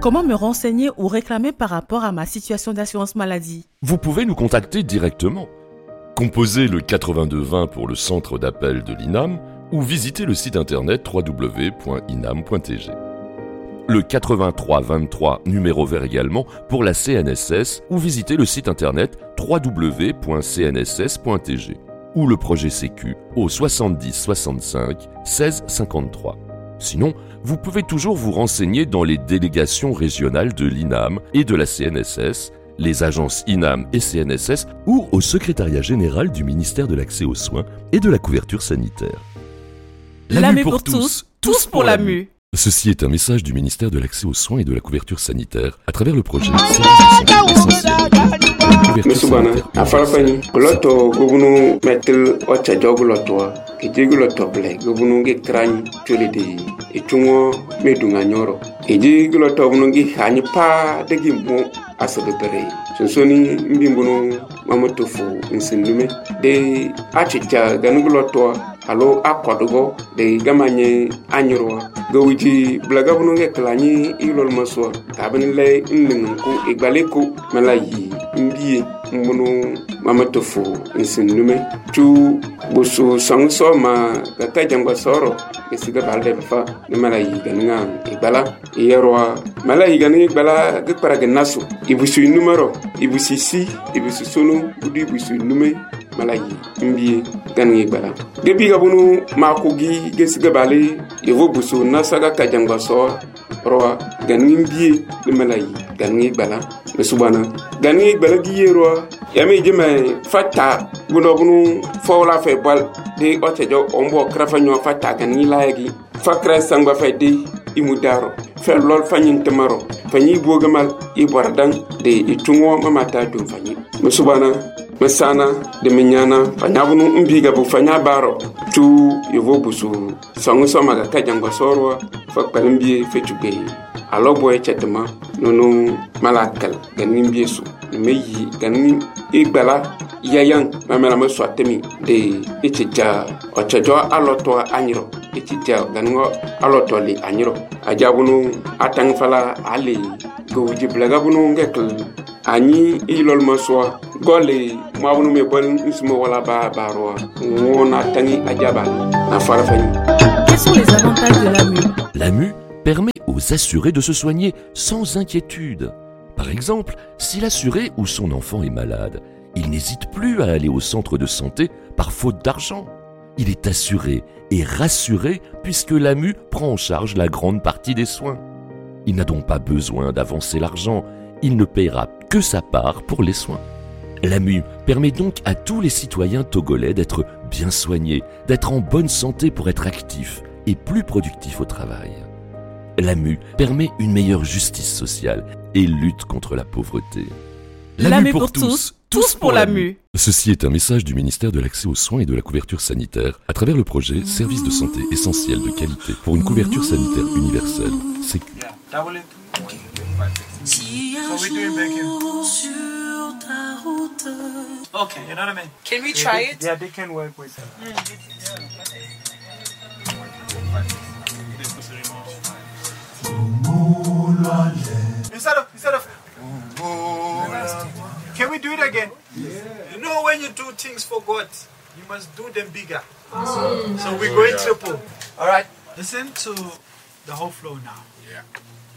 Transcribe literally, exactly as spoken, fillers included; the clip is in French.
Comment me renseigner ou réclamer par rapport à ma situation d'assurance maladie? Vous pouvez nous contacter directement. Composez le quatre-vingt-deux vingt pour le centre d'appel de l'I N A M ou visitez le site internet w w w point inam point t g. Le quatre-vingt-trois vingt-trois numéro vert également pour la C N S S ou visitez le site internet w w w point c n s s point t g ou le projet Sécu au soixante-dix soixante-cinq seize cinquante-trois. Sinon, vous pouvez toujours vous renseigner dans les délégations régionales de l'I N A M et de la C N S S, les agences I N A M et C N S S ou au secrétariat général du ministère de l'accès aux soins et de la couverture sanitaire. La M U pour tous, tous pour la M U. Ceci est un message du ministère de l'accès aux soins et de la couverture sanitaire à travers le projet Service de santé essentiel. Mesubana, afalafani, loto gobunu metel ocha jogu loto, ejegu loto ble, gobunu ge krani tolede, etungo medunga nyoro. Ejegu loto bunu ge hani pa de gimbo asodopere. Sonsoni mbimbuno mamotofu nsindume de achicha ganugu loto alo akodogo de gamanye anyurwa gawuji blaga bunu ge klani ilol maswa kabin le nningu igbaleko malayi mbiye mbunu mamatofu nsindume tu busu sangso ma kaka jangwa soro esiga balde fa ne malayi ganinga igbala yerwa malayi ganinga igbala ge paraga nasu ibusu numero ibusu si ibusu sunu budi ibusu nume malayi mbiye ganinga igbala debi gabunu makugi gesiga bale yevo busu nasaga kajangwa soro roa ganinga mbiye ne malayi ganinga igbala mesubana ganinga igbala giyerwa yami jeme fata buno bunu fola fe bal de otejo ombo krafa nyo fata ganinga layagi fakra sangba fe de imudaro fe lol fanyin temaro fanyi bogamal ibordan de itungo mamata dum fanyi mesubana mesana de menyana fanyabunu mbiga bu fanya baro tu yevo busu sangu somaga kajangwa sorwa fakpalimbi fetuge alo boy chetema nono malakal ganin biesu meyi ganin igbala yayan mamela me swatemi de etija ochejo aloto anyiro etija ganingo aloto li anyiro ajabunu atang fala ali gowji blagabunu ngekl ani ilol maswa gole mabunu me bon ismo wala ba barwa wona tangi ajaba na farafani. Quels sont les avantages de la M U? La M U permet aux assurés de se soigner sans inquiétude. Par exemple, si l'assuré ou son enfant est malade, il n'hésite plus à aller au centre de santé par faute d'argent. Il est assuré et rassuré puisque la M U prend en charge la grande partie des soins. Il n'a donc pas besoin d'avancer l'argent, il ne paiera que sa part pour les soins. La M U permet donc à tous les citoyens togolais d'être bien soignés, d'être en bonne santé pour être actifs et plus productifs au travail. La M U permet une meilleure justice sociale et lutte contre la pauvreté. La, la M U pour, pour tous, tous pour la M U. Ceci est un message du ministère de l'accès aux soins et de la couverture sanitaire à travers le projet Service de santé essentiel de qualité pour une couverture sanitaire universelle. Sécu. Si un jour sur ta route. Okay, you know what I mean? Can we try it? Yeah, they can work with it. Instead of, instead of, can we do it again? Yeah. You know when you do things for God, you must do them bigger. Mm. So we're going triple. All right, listen to the whole flow now. Yeah.